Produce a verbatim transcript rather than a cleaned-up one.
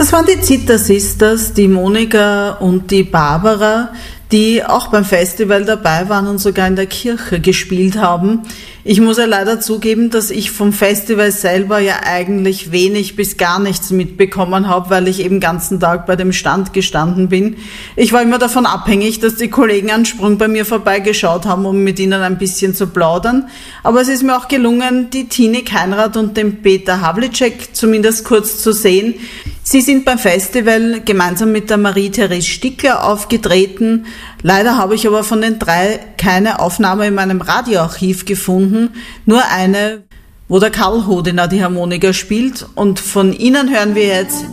Das waren die Zither Sisters, die Monika und die Barbara, die auch beim Festival dabei waren und sogar in der Kirche gespielt haben. Ich muss ja leider zugeben, dass ich vom Festival selber ja eigentlich wenig bis gar nichts mitbekommen habe, weil ich eben den ganzen Tag bei dem Stand gestanden bin. Ich war immer davon abhängig, dass die Kollegen einen Sprung bei mir vorbeigeschaut haben, um mit ihnen ein bisschen zu plaudern. Aber es ist mir auch gelungen, die Tini Keinrad und den Peter Havlicek zumindest kurz zu sehen. Sie sind beim Festival gemeinsam mit der Marie-Therese Stickler aufgetreten. Leider habe ich aber von den drei keine Aufnahme in meinem Radioarchiv gefunden, nur eine, wo der Karl Hodener die Harmonika spielt. Und von ihnen hören wir jetzt